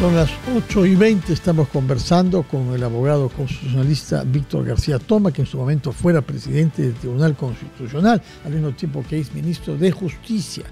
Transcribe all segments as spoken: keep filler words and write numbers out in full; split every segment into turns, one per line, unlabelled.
Son las ocho y veinte, estamos conversando con el abogado constitucionalista Víctor García Toma, que en su momento fuera presidente del Tribunal Constitucional, al mismo tiempo que es ministro de Justicia.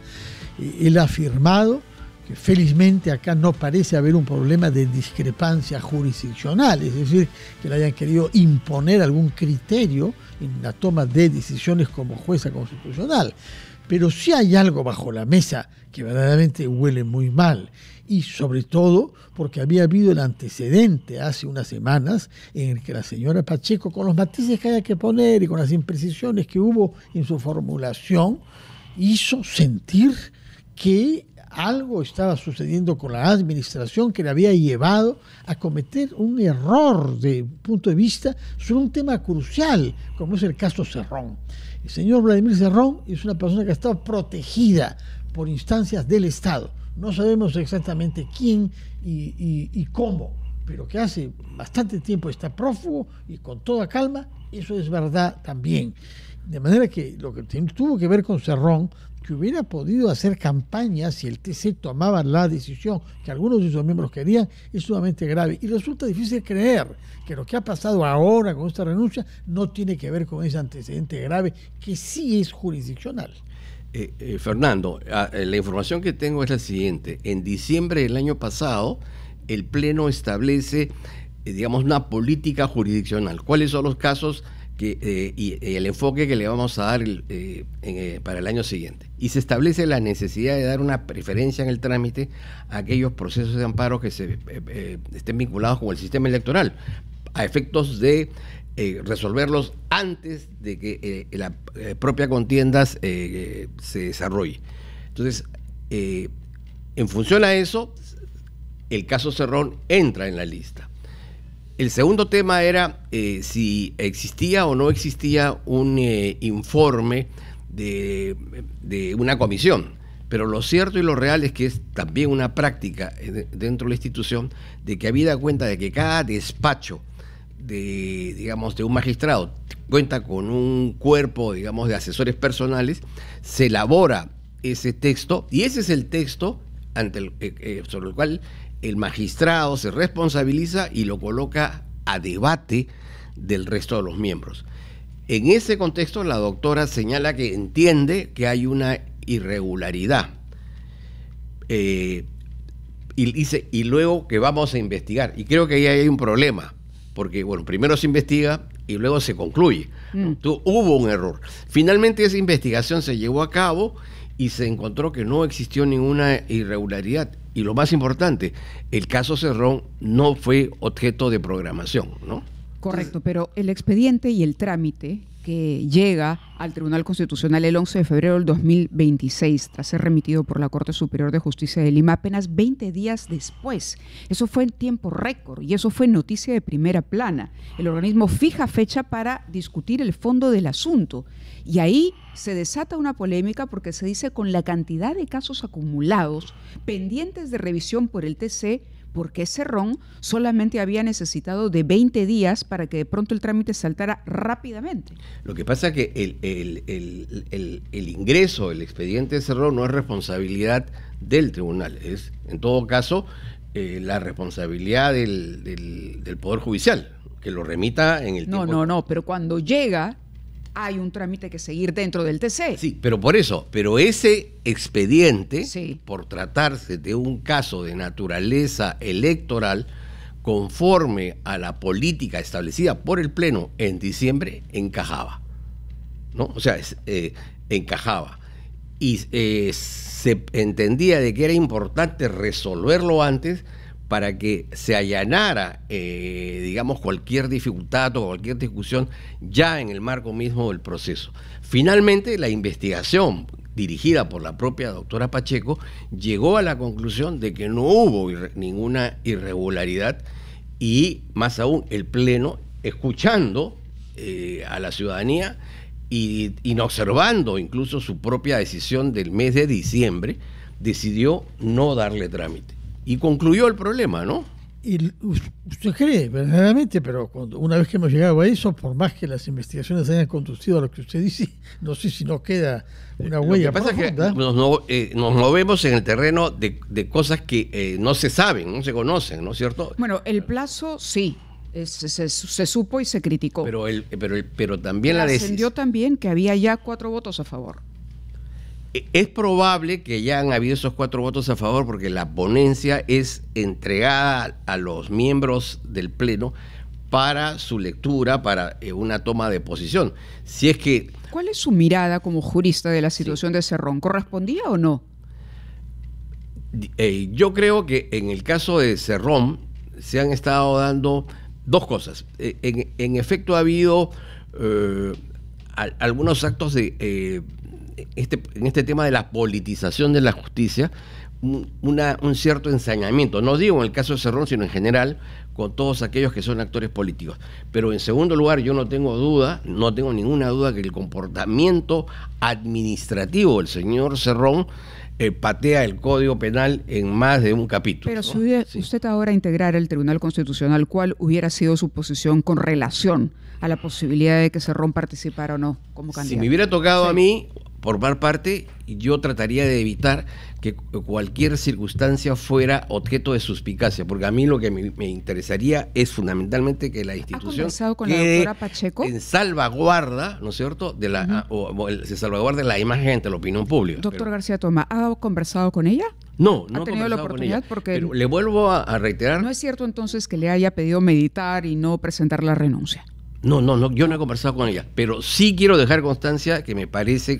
Él ha afirmado que felizmente acá no parece haber un problema de discrepancia jurisdiccional, es decir, que le hayan querido imponer algún criterio en la toma de decisiones como jueza constitucional. Pero sí hay algo bajo la mesa que verdaderamente huele muy mal, y sobre todo porque había habido el antecedente hace unas semanas en el que la señora Pacheco, con los matices que haya que poner y con las imprecisiones que hubo en su formulación, hizo sentir que algo estaba sucediendo con la administración que le había llevado a cometer un error de punto de vista sobre un tema crucial, como es el caso Cerrón. El señor Vladimir Cerrón es una persona que ha estado protegida por instancias del Estado. No sabemos exactamente quién y, y, y cómo, pero que hace bastante tiempo está prófugo y con toda calma, eso es verdad también. De manera que lo que tuvo que ver con Cerrón, que hubiera podido hacer campaña si el T C tomaba la decisión que algunos de sus miembros querían, es sumamente grave. Y resulta difícil creer que lo que ha pasado ahora con esta renuncia no tiene que ver con ese antecedente grave que sí es jurisdiccional.
Eh, eh, Fernando, eh, la información que tengo es la siguiente. En diciembre del año pasado, el Pleno establece, eh, digamos, una política jurisdiccional. ¿Cuáles son los casos que, eh, y, y el enfoque que le vamos a dar el, eh, en, eh, para el año siguiente? Y se establece la necesidad de dar una preferencia en el trámite a aquellos procesos de amparo que se, eh, eh, estén vinculados con el sistema electoral, a efectos de Eh, resolverlos antes de que eh, la eh, propia contienda eh, se desarrolle. Entonces, eh, en función a eso, el caso Cerrón entra en la lista. El segundo tema era eh, si existía o no existía un eh, informe de, de una comisión. Pero lo cierto y lo real es que es también una práctica eh, dentro de la institución de que habida cuenta de que cada despacho de, digamos, de un magistrado cuenta con un cuerpo, digamos, de asesores personales, se elabora ese texto y ese es el texto ante el, eh, eh, sobre el cual el magistrado se responsabiliza y lo coloca a debate del resto de los miembros. En ese contexto, la doctora señala que entiende que hay una irregularidad eh, y dice, y luego que vamos a investigar, y creo que ahí hay un problema. Porque, bueno, primero se investiga y luego se concluye. Mm. Tú, hubo un error. Finalmente esa investigación se llevó a cabo y se encontró que no existió ninguna irregularidad. Y lo más importante, el caso Cerrón no fue objeto de programación, ¿no?
Correcto, pero el expediente y el trámite que llega al Tribunal Constitucional el once de febrero del dos mil veintiséis, tras ser remitido por la Corte Superior de Justicia de Lima apenas veinte días después. Eso fue en tiempo récord y eso fue noticia de primera plana. El organismo fija fecha para discutir el fondo del asunto y ahí se desata una polémica porque se dice con la cantidad de casos acumulados pendientes de revisión por el T C, porque Cerrón solamente había necesitado de veinte días para que de pronto el trámite saltara rápidamente.
Lo que pasa es que el, el, el, el, el ingreso del expediente de Cerrón no es responsabilidad del tribunal, es en todo caso eh, la responsabilidad del, del, del Poder Judicial, que lo remita en el
no,
tiempo.
No, no, no, pero cuando llega hay un trámite que seguir dentro del T C.
Sí, pero por eso, pero ese expediente,
sí,
por tratarse de un caso de naturaleza electoral, conforme a la política establecida por el Pleno en diciembre, encajaba, ¿no? O sea, es, eh, encajaba. Y eh, se entendía de que era importante resolverlo antes para que se allanara, eh, digamos, cualquier dificultad o cualquier discusión ya en el marco mismo del proceso. Finalmente, la investigación dirigida por la propia doctora Pacheco llegó a la conclusión de que no hubo irre- ninguna irregularidad y, más aún, el Pleno, escuchando eh, a la ciudadanía y, y observando incluso su propia decisión del mes de diciembre, decidió no darle trámite. Y concluyó el problema, ¿no?
Y usted cree, verdaderamente, pero cuando, una vez que hemos llegado a eso, por más que las investigaciones hayan conducido a lo que usted dice, no sé si no queda una huella
Lo que pasa
profunda.
es que nos, no, eh, nos movemos en el terreno de, de cosas que eh, no se saben, no se conocen, ¿no es cierto?
Bueno, el plazo sí, es, se, se supo y se criticó.
Pero, el, pero, el, pero también la decisión...
Trascendió también que había ya cuatro votos a favor.
Es probable que ya han habido esos cuatro votos a favor porque la ponencia es entregada a los miembros del Pleno para su lectura, para eh, una toma de posición. Si es que...
¿Cuál es su mirada como jurista de la situación sí. de Cerrón? ¿Correspondía o no?
Eh, yo creo que en el caso de Cerrón se han estado dando dos cosas. Eh, en, en efecto ha habido eh, a, algunos actos de... Eh, Este, en este tema de la politización de la justicia, un, una, un cierto ensañamiento, no digo en el caso de Cerrón, sino en general, con todos aquellos que son actores políticos. Pero en segundo lugar, yo no tengo duda, no tengo ninguna duda que el comportamiento administrativo del señor Cerrón eh, patea el Código Penal en más de un capítulo.
Pero
¿no?
si hubiera, sí. usted ahora integrara el Tribunal Constitucional, ¿cuál hubiera sido su posición con relación a la posibilidad de que Cerrón participara o no como candidato?
Si me hubiera tocado
sí.
a mí... Por par parte, yo trataría de evitar que cualquier circunstancia fuera objeto de suspicacia, porque a mí lo que me, me interesaría es fundamentalmente que la institución
¿Ha conversado con
quede
la doctora Pacheco?
En salvaguarda, ¿no es cierto?, de la uh-huh. o, o el, se salvaguarde la imagen ante la opinión pública.
Doctor
pero,
García Toma, ¿ha conversado con ella?
No, no
¿Ha
he
tenido la
conversado con
oportunidad?
ella,
Porque
pero le vuelvo a, a reiterar.
¿No es cierto entonces que le haya pedido meditar y no presentar la renuncia?
No, no, no, yo no he conversado con ella, pero sí quiero dejar constancia que me parece,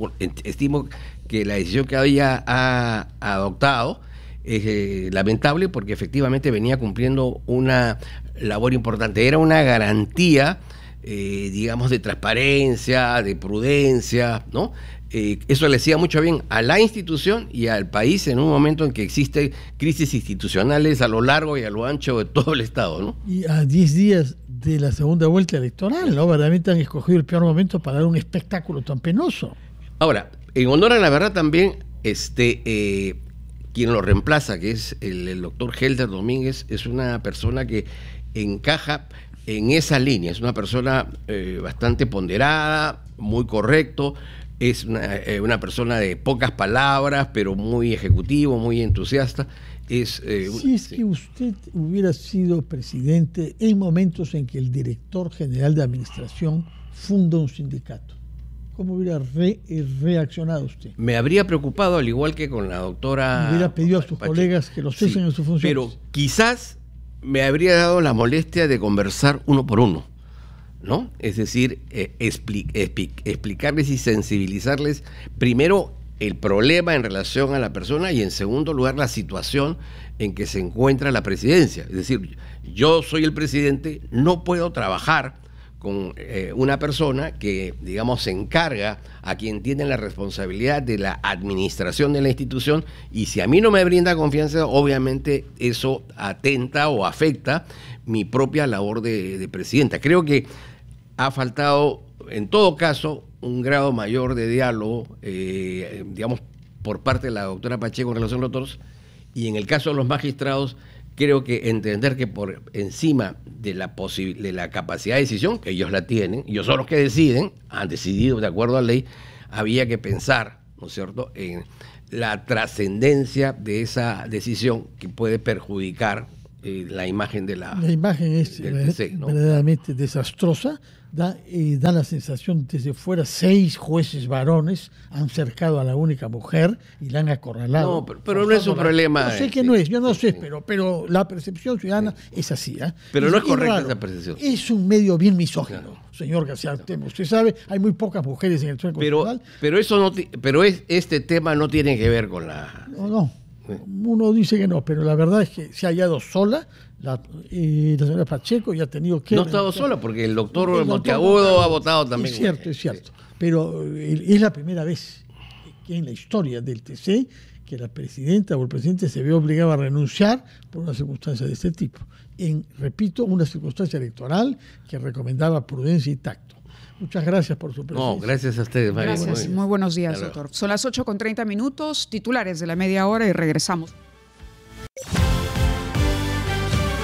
estimo que la decisión que ella ha adoptado es eh, lamentable porque efectivamente venía cumpliendo una labor importante. Era una garantía, eh, digamos, de transparencia, de prudencia, ¿no? Eh, eso le hacía mucho bien a la institución y al país en un momento en que existen crisis institucionales a lo largo y a lo ancho de todo el Estado, ¿no?
Y a diez días de la segunda vuelta electoral, ¿no? Verdaderamente han escogido el peor momento para dar un espectáculo tan penoso.
Ahora, en honor a la verdad también, este eh, quien lo reemplaza, que es el, el doctor Helder Domínguez, es una persona que encaja en esa línea, es una persona eh, bastante ponderada, muy correcto, es una, eh, una persona de pocas palabras, pero muy ejecutivo, muy entusiasta. Es, eh,
si es que usted hubiera sido presidente en momentos en que el director general de administración funda un sindicato, ¿cómo hubiera re, reaccionado usted?
Me habría preocupado, al igual que con la doctora...
Me hubiera pedido a sus
Pacheco,
colegas que lo cesen sí, en sus funciones.
Pero quizás me habría dado la molestia de conversar uno por uno, ¿no? Es decir, eh, expli expli explicarles y sensibilizarles primero el problema en relación a la persona y en segundo lugar la situación en que se encuentra la presidencia. Es decir, yo soy el presidente, no puedo trabajar con eh, una persona que, digamos, se encarga a quien tiene la responsabilidad de la administración de la institución y si a mí no me brinda confianza, obviamente eso atenta o afecta mi propia labor de, de presidenta. Creo que ha faltado, en todo caso, un grado mayor de diálogo, eh, digamos, por parte de la doctora Pacheco en relación a los otros, y en el caso de los magistrados, creo que entender que por encima de la, de la capacidad de decisión, que ellos la tienen, ellos son los que deciden, han decidido de acuerdo a la ley, había que pensar, ¿no es cierto?, en la trascendencia de esa decisión que puede perjudicar eh, la imagen de la...
La imagen es
T C, ¿no?
verdaderamente desastrosa. Da, eh, da la sensación desde fuera, seis jueces varones han cercado a la única mujer y la han acorralado.
No, pero, pero no es un
la,
problema.
No sé
este,
que no es, yo no
sí,
sé,
sí.
pero, pero la percepción ciudadana sí. es así. ¿eh?
Pero
es,
no es correcta
raro.
esa percepción.
Es un medio bien misógino,
Claro.
señor García Temo. Usted sabe, hay muy pocas mujeres en el Tribunal Constitucional.
Pero, pero, eso no pero es, este tema no tiene que ver con la...
No, no. Uno dice que no, pero la verdad es que se ha hallado sola. La, eh, la señora Pacheco ya ha tenido que...
No ha estado sola porque el doctor,
el doctor
Monteagudo ha votado también.
Es cierto, es cierto. Pero eh, es la primera vez que en la historia del T C que la presidenta o el presidente se ve obligado a renunciar por una circunstancia de este tipo. En, repito, una circunstancia electoral que recomendaba prudencia y tacto. Muchas gracias por su presencia.
No, gracias a ustedes, María.
Gracias, muy buenos días, doctor. Son las ocho con treinta minutos, titulares de la media hora y regresamos.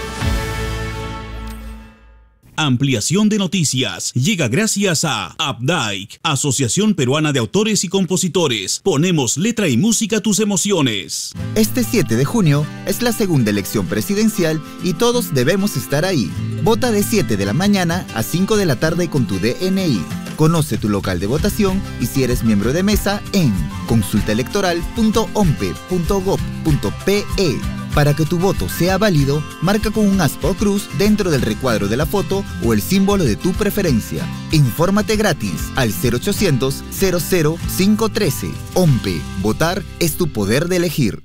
ampliación de noticias, llega gracias a Updike, Asociación Peruana de Autores y Compositores. Ponemos letra y música a tus emociones.
Este siete de junio es la segunda elección presidencial y todos debemos estar ahí. Vota de siete de la mañana a cinco de la tarde con tu D N I. Conoce tu local de votación y si eres miembro de mesa en consulta electoral punto ompe punto gob punto pe. Para que tu voto sea válido, marca con un aspa o cruz dentro del recuadro de la foto o el símbolo de tu preferencia. Infórmate gratis al cero ochocientos, cero cero cinco uno tres. OMPE. Votar es tu poder de elegir.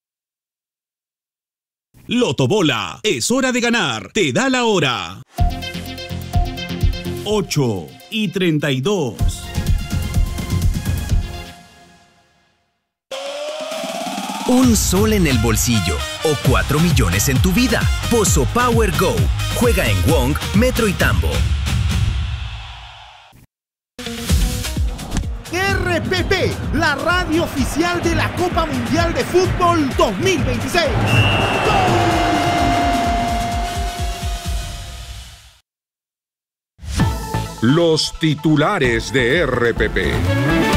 Lotobola, es hora de ganar. Te da la hora. ocho y treinta y dos.
Un sol en el bolsillo o cuatro millones en tu vida. Pozo Power Go. Juega en Wong, Metro y Tambo.
R P P, la radio oficial de la Copa Mundial de Fútbol dos mil veintiséis.
Los titulares de R P P.